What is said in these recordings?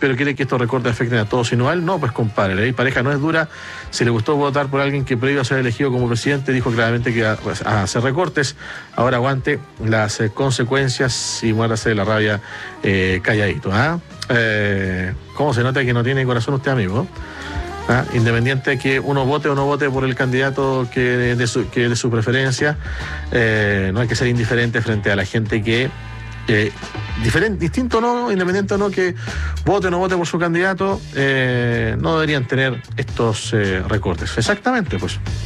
pero quiere que estos recortes afecten a todos y no a él. No, pues compadre, la ley pareja no es dura. Si le gustó votar por alguien que previo a ser elegido como presidente dijo claramente que iba a hacer recortes, ahora aguante las consecuencias y muérase de la rabia calladito. ¿Cómo se nota que no tiene corazón usted, amigo? Independiente de que uno vote o no vote por el candidato que de su preferencia, no hay que ser indiferente frente a la gente que distinto o no, independiente o no, que vote o no vote por su candidato, no deberían tener estos recortes. Exactamente.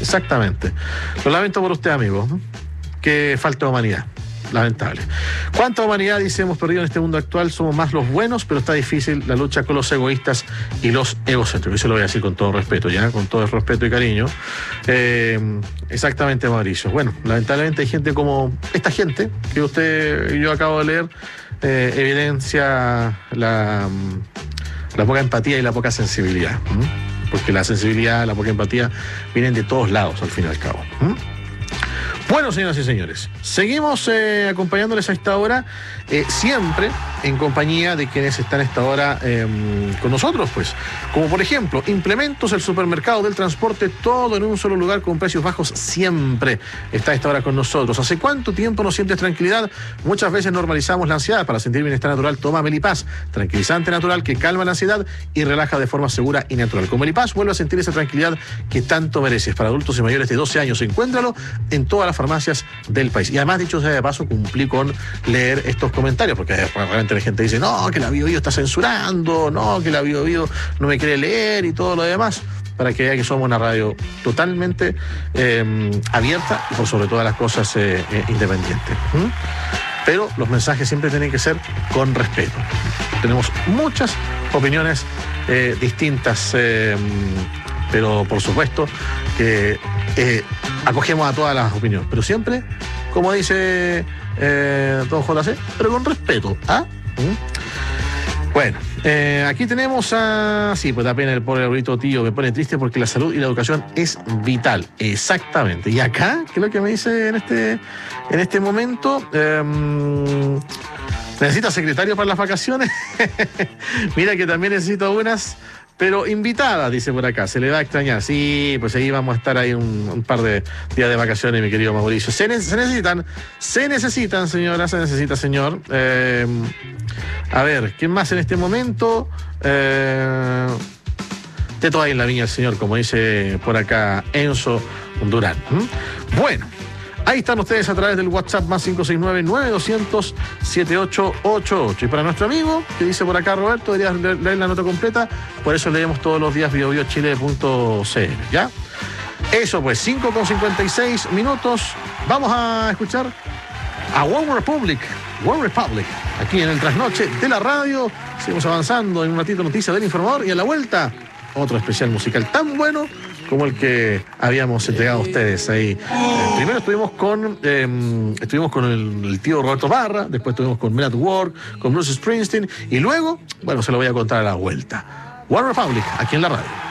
Lo lamento por usted, amigo. Que falta de humanidad. Lamentable. ¿Cuánta humanidad, dice, hemos perdido en este mundo actual? Somos más los buenos, pero está difícil la lucha con los egoístas y los egocéntricos. Eso lo voy a decir con todo respeto, ¿ya? Con todo el respeto y cariño. Exactamente, Mauricio. Bueno, lamentablemente hay gente como esta gente que usted y yo acabo de leer, evidencia la poca empatía y la poca sensibilidad. Porque la sensibilidad, la poca empatía vienen de todos lados, al fin y al cabo. Bueno, señoras y señores, seguimos acompañándoles a esta hora, siempre en compañía de quienes están a esta hora con nosotros, pues. Como por ejemplo, Implementos, el supermercado del transporte, todo en un solo lugar con precios bajos, siempre está a esta hora con nosotros. ¿Hace cuánto tiempo no sientes tranquilidad? Muchas veces normalizamos la ansiedad. Para sentir bienestar natural, toma Melipaz, tranquilizante natural que calma la ansiedad y relaja de forma segura y natural. Con Melipaz vuelve a sentir esa tranquilidad que tanto mereces. Para adultos y mayores de 12 años, encuéntralo en todas las farmacias del país. Y además, dicho sea de paso, cumplí con leer estos comentarios, porque realmente la gente dice, no, que la Bio está censurando, no, que la Bio no me quiere leer y todo lo demás, para que vea que somos una radio totalmente abierta y por sobre todas las cosas independiente. Pero los mensajes siempre tienen que ser con respeto. Tenemos muchas opiniones distintas, pero por supuesto que acogemos a todas las opiniones, pero siempre, como dice don JC, pero con respeto. Bueno, aquí tenemos a... Sí, pues da pena el pobre abuelito tío, me pone triste porque la salud y la educación es vital. Exactamente. Y acá, ¿qué es lo que me dice en este momento? ¿Necesita secretario para las vacaciones? Mira que también necesito unas... Pero invitada, dice por acá, se le va a extrañar. Sí, pues ahí vamos a estar ahí un par de días de vacaciones, mi querido Mauricio. Se necesitan, señora, se necesita, señor. A ver, ¿quién más en este momento? Teto ahí en la viña del señor, como dice por acá Enzo Durán. Bueno. Ahí están ustedes a través del WhatsApp más 569-9200-7888. Y para nuestro amigo, que dice por acá Roberto, deberías leer la nota completa, por eso leemos todos los días biobiochile.cl, ¿ya? Eso pues, 5:56. Vamos a escuchar a One Republic, aquí en el trasnoche de la radio. Seguimos avanzando, en un ratito noticias del informador y a la vuelta, otro especial musical tan bueno como el que habíamos entregado a ustedes ahí. Primero estuvimos con el tío Roberto Parra, después estuvimos con Men at Work, con Bruce Springsteen, y luego, bueno, se lo voy a contar a la vuelta. One Republic, aquí en la radio.